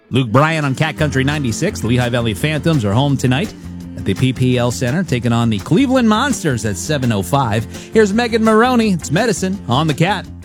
Luke Bryan on Cat Country 96. The Lehigh Valley Phantoms are home tonight at the PPL Center, taking on the Cleveland Monsters at 7:05. Here's Megan Maroney. It's Medicine on the Cat.